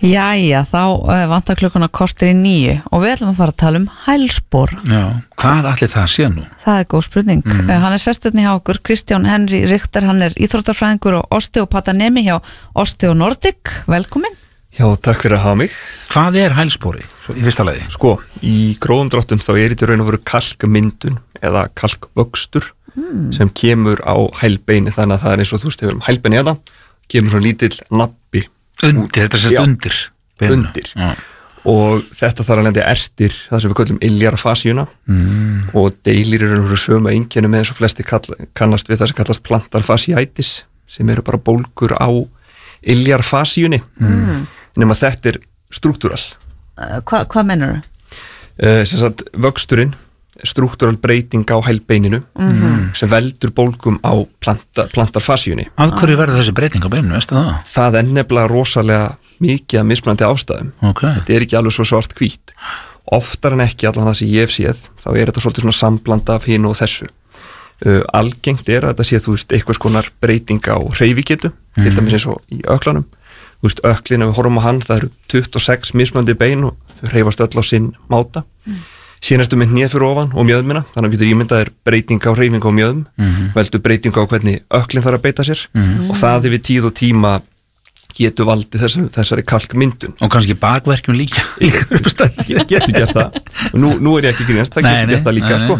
Jæja, þá vantar klukkuna kortir í 9 og við ætlum að fara að tala hælspor. Já, hvað ætli það sé nú? Það góð spurning. Hann sesturinn hjá okkur, Kristján Henry Richter, hann íþróttafræðingur og osteopatanemi hjá Osteo Nordic. Velkomin. Já, takk fyrir að hafa mig. Hvað hælspori, í fyrsta lagi? Sko, í grófum dráttum þá þetta raun og veru kalkmyndun eða kalkvöxtur sem kemur á hælbeini, þannig að það eins og þú veist, hefur hælbeini hérna, kemur svona lítill nabbi undir, þetta sést undir beinuna. Undir. Og þetta þarf að lenda ertir það sem við kallum iljarfasíuna og deilir eru sömu einkenni með eins og flesti kannast við það sem kallast plantarfasciitis sem eru bara bólgur á iljarfasíunni nema þetta struktúral. Hvað mennur Sem sagt vöxturinn struktúral breyting á hælbeininu sem veldur bólgum á plantarfasíunni. Af hverju verður þessi breyting á beininu, veistu það? Það nefnilega rosalega mikið að mismunandi ástæðum. Þetta ekki alveg svo svart hvít. Oftar en ekki, allan það sem ég hef séð, þá þetta svolítið svona samblanda af hinu og þessu. Algengt að þetta sé, þú veist, einhvers konar breyting á hreyfigetu, til dæmis eins og í öklanum. Þú veist, öklin, ef við horfum á hann, það eru 26 mismunandi bein og þau hreyfast öll á sinn máta. Síðan ertu með hnéð fyrir ofan og mjöðmina, þannig að getur ímyndað breyting á hreyfingu á mjöðum, veldur breytingu á hvernig öklin þarf að beita sér og það yfir tíð og tíma getur valdið þessari kalkmyndun. Og kannski bakverkjum líka upp á stað. Getur gert það. Nú ég ekki grínast, það getur gert það líka. Sko.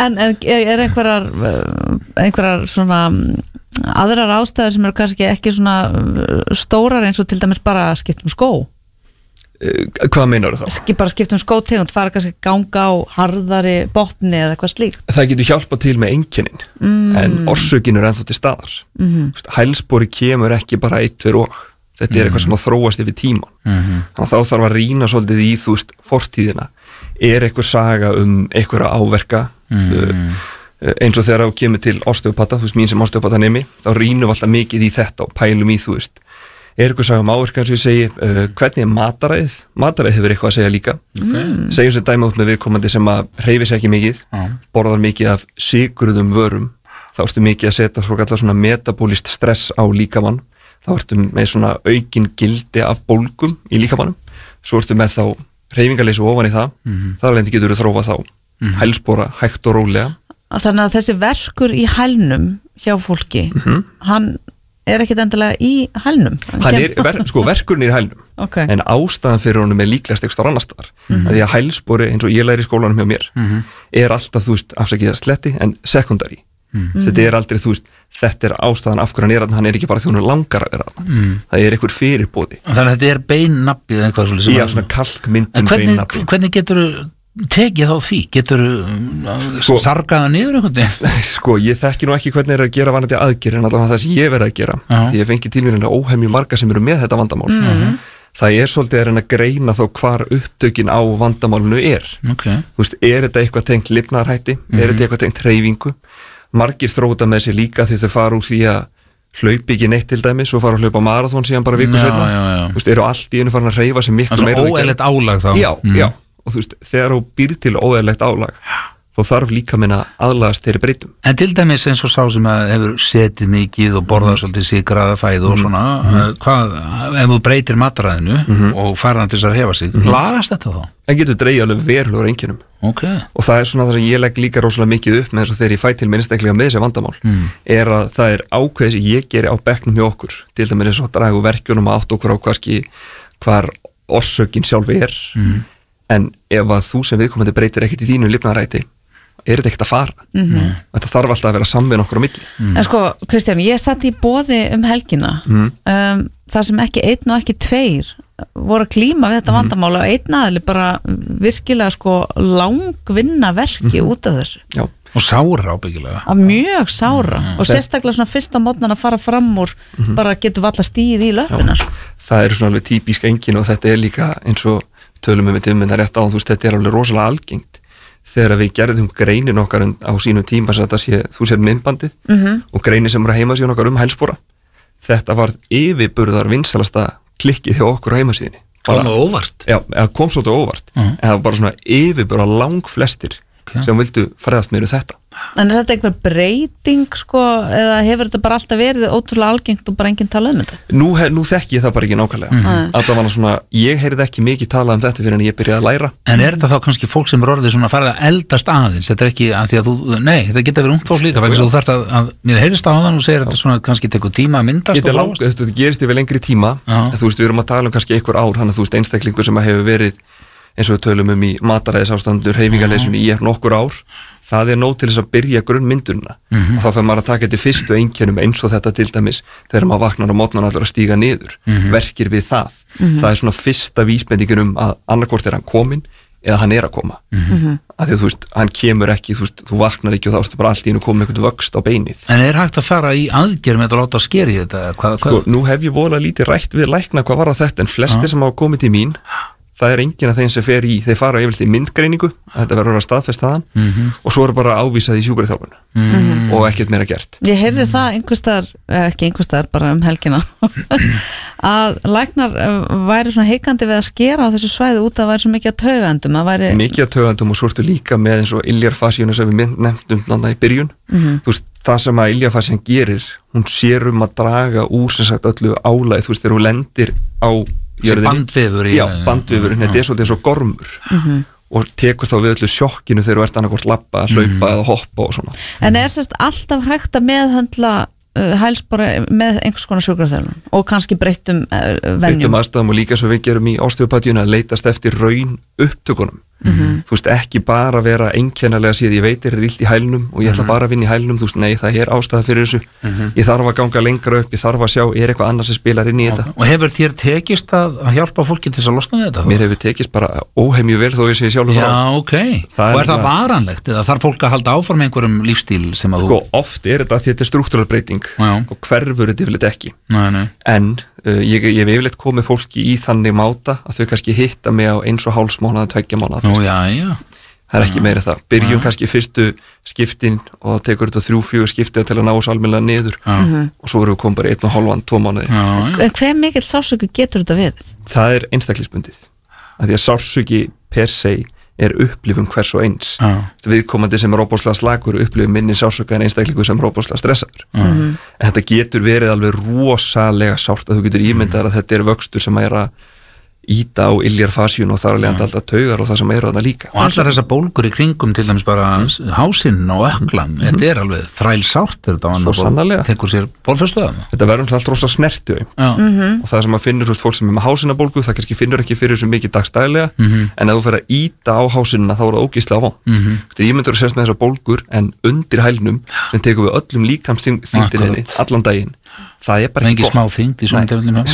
En einhverjar svona aðrar ástæður sem eru kannski ekki svona stórar eins og til dæmis bara skiptum skó? Hvað meinar þá? Bara skiptum skótegund, fara kannski ganga á harðari botni eða eitthvað slíkt. Það getur hjálpað til með einkennin en orsökin ennþá til staðar. Hælspori kemur ekki bara 1, 2 og þetta eitthvað sem að þróast yfir tíman. Þannig að þá þarf að rýna svolítið í fortíðina. Eitthvað saga einhverja áverka eins og þegar þú kemur til osteopata, þú veist mín sem osteopatanemi, þá rýnum við alltaf mikið í þetta og pælum í þú veist eitthvað sagum áverka eins og ég segi hvernig mataræðið? Mataræðið hefur eitthvað að segja líka segjum sem dæma út með viðkomandi sem að hreyfi sig ekki mikið borðar mikið af sykruðum vörum þá ertu mikið að setja svona metabólist stress á líkamann þá ertu með svona aukin gildi af bólgum í líkamannum svo ertu með þá hreyfingarleysi ofan í það þar lendi getur þú þrófa þá hælspora hægt og rólega. Þannig að þessi verkur í hælnum hjá fólki hann ekkert endilega í hælnum hann verkurinn í hælnum en ástæðan fyrir honum líklegast eitthvað annar staðar því að hælspori eins og ég læri í skólanum hjá mér alltaf þú veist afsakið sletti en sekundari þetta aldrei þú veist þetta ástæðan af hverju hann ekki bara því hún langar að vera það einhver fyrirbóði þannig að þetta beinnabbið eitthvað já svona kalkmyndun beinnabbi hvernig getur tekið þá því? Getur sargaða niður einhvern veginn? Sko, ég þekki nú ekki hvernig að gera vanandi aðgerð en allavega það sem ég verið að gera því ég fengi til mér óhemju marga sem eru með þetta vandamál það svolítið að reyna að greina þá hvar upptökin á vandamálinu þú veist, þetta eitthvað tengt lifnarhætti þetta eitthvað tengt hreyfingu margir þróta með sér líka því þau fara úr því að hlaupi ekki neitt til dæmis og fara að hlaupa marathon síðan bara viku seinna þú veist, eru allt í einu farin að hreyfa sig miklu meira óeðlilegt álag þá já og þú veist, þegar þú býr til óeðlilegt álag þá þarf líka minna aðlagast þeirri breytum. En til dæmis eins og sá sem að hefur setið mikið og borðað svolítið sykraða fæðu og svona hvað, ef þú breytir mataræðinu og fara hann til þess að hefa sig lagast þetta þá? Það getur dreigja alveg verulegur einkennum og það svona það sem ég legg líka rosalega mikið upp með eins og þegar ég fæ til minnisteklega með þessi vandamál að það ákveðið sem ég geri á bekknum hjá okkur til dæmis eins og draga úr verkjunum átt okkur á hvar orsökin sjálf en ef að þú sem viðkomandi breytir ekkert í þínu lifnaðaræti þetta ekkert að fara þetta þarf alltaf að vera samvinn okkur á milli En sko, Kristján, ég satt í boði helgina þar sem ekki 1 og ekki 2 voru að klíma við þetta vandamál og einn aðili bara virkilega sko langvinna verki út af þessu Já. Og sára ábyggilega mjög sára og sérstaklega svona fyrsta mótnan að fara fram úr bara getur valla stíð í löppina sko. Það eru svona alveg típisk einkenni og þetta líka eins og tölum við það rétt á þú veist þetta alveg rosalega algengt þegar við gerðum greinin okkar á sínum tíma sem þú sér myndbandið og greinin sem var heimasíðan okkar hælspora þetta var yfirburðar vinsalasta klikkið hjá okkur á heimasíðinni kom það óvart? Já, kom svolítið óvart en það var bara svona yfirburðar langflestir sem vildu fræðast meira þetta En er þetta einhver breyting sko, eða hefur þetta bara alltaf verið ótrúlega algengt og bara enginn talað þetta? Nú þekki ég það bara ekki nákvæmlega Allavega svona, ég heyrði ekki mikið talað þetta fyrir en ég byrjaði að læra En er þetta þá kannski fólk sem orðið svona farið að eldast aðeins? Þetta ekki að því að þetta geta verið ungt fólk líka þú þarft að mér heyrist á þann og segir þetta svona kannski tekur tíma að myndast Þetta gerist yfir lengri tíma en þú veist, við erum að tala kannski einhver ár þannig að þú veist, einstaklingur sem hefur verið eins og við tölum í mataræðisástandur, hreyfingarleysunni í nokkur ár það nóg til þess að byrja grunnmyndunina og þá fer maður að taka þetta fyrstu einkennum eins og þetta til dæmis þegar maður vaknar á mótnan allir að stíga niður verkir við það það svona fyrsta vísbendingin að annarkvort hann kominn eða hann að koma af því að þú veist, hann kemur ekki þú vaknar ekki og þá ertu bara allt í einu komið einhvern vöxt á beinið En er hægt að fara í aðgerð með að láta skeri þetta? Sko, nú hef ég voðalega lítið rætt við lækna hvað var þetta en flestir sem hafa komið til mín það enginn af þeim sem þeir fara yfirleitt í myndgreiningu þetta verður að staðfesta þaðan og svo bara ávísað í sjúkraþjálfun og ekkert meira gert Ég heyrði það ekki einhverstaðar bara helgina að læknar væri svona heikandi við að skera á þessu svæði út að væri svo mikið að taugandum mikið að taugandum og svo ertu líka með eins og iljarfasíuna sem við nefndum náttúrulega í byrjun þú veist, það sem að iljarfasían gerir hún sér að draga úr sem sagt öllu álagið, þú veist, þegar hún lendir á bandvefur bandvefurinn, þetta svolítið eins og gormur og tekur þá við öllu sjokkinu þegar þú ert annarkvort labba, hlaupa eða hoppa og svona En sérst alltaf hægt að meðhöndla hælspora með einhvers konar sjúkraþjálfun og kannski breyttum venjum aðstæðum og líka svo við gerum í osteopatíuna að leitast eftir raun upptökunum þú veist, ekki bara vera einkennilega síðan ég veit illt í hælnum og ég ætla bara að vinna í hælnum þú veist, nei, það ástæða fyrir þessu ég þarf að ganga lengra upp, ég þarf að sjá eitthvað annað sem spilar inn í þetta Og hefur þér tekist að hjálpa fólki til þess að losna við þetta? Mér hefur tekist bara óhemju vel þó ég sé sjálfur frá Og er það varanlegt? Eða þarf fólk að halda áfram einhverjum lífstíl sem að þú oft þetta því þetta struktúral breyting og hverfur þetta yfirleitt ekki en ég hef yfirleitt komið fólki í þannig máta að þau kannski hitta mig á 1,5 mánaða, 2 mánaða það ekki meira það, byrjum kannski fyrstu skiptin og þá tekur þetta 3-4 skipti til að ná þessu almennilega niður og svo erum við komið bara 1,5-2 mánuði Hve mikill sársauki getur þetta verið? Það einstaklingsbundið af því að sársauki per se upplifun hvers og eins viðkomandi sem ofboðslega slakur upplifun minni sársauka en einstaklingu sem ofboðslega stressaður en þetta getur verið alveg rosalega sárt að þú getur ímyndað að þetta vöxtur sem að íta á iljarfasíun og þar að leiðandi alltaf taugar og það sem þarna líka og allar þessar bólgur í kringum til dæmis bara hásinn og öklan þetta alveg þrælsárt svo sannarlega tekur sér bólfestuða þetta verður alltaf rosa snertu og það sem að finnur fólk sem með hásinnabólgu það kannski finnur ekki fyrir þessu mikið dagstæðlega en ef þú fer að íta á hásinnina þá er það ógeðslega vont ég myndur að sérst með þessar bólgur en undir hælnum sem tekur við öllum líkamsþyngdinni allan daginn það bara ekki smá þyngd í svona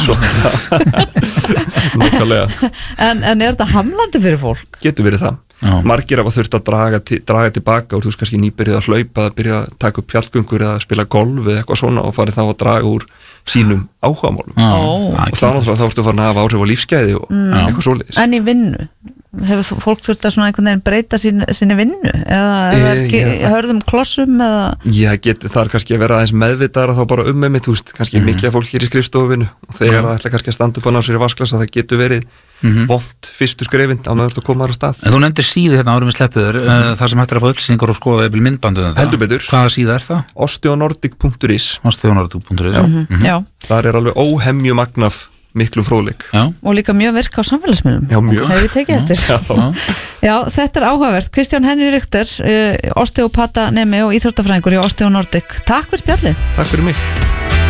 en þetta hamlandi fyrir fólk? Getur verið það margir hafa þurft að draga tilbaka og þú veist kannski nýbyrjuð að hlaupa byrja að taka upp fjallgöngur eða spila golf eða eitthvað svona og farið þá að draga úr sínum áhugamálum og þá ertu farin að hafa áhrif á lífsgæði og eitthvað svoleiðis En í vinnu? Hefur fólk þurft að svona einhvern veginn breyta sinni vinnu? Eða hörðum klossum? Það er kannski að vera aðeins meðvitaðar þá bara með mitt, kannski mikið fólk hér í skrifstofinu og þegar það ætla kannski að standa upp á ná sér í vasklasa það getur verið vont fyrstu skrefin á meður þú komar að stað En þú nefndir síðu hérna árum við sleppuður þar sem hægt að fá upplýsingar og skoða yfir myndbandu Heldur betur Hvaða síða það? osteonordic.is Þar alveg óhemju magnaf miklum fróðleik og líka mjög virka á samfélagsmiðlum hefur við tekið eftir Já, þetta áhugavert Kristján Henry Richter osteopata nemi og íþróttafræðingur í Osteo Nordic Takk fyrir spjallið Takk fyrir mig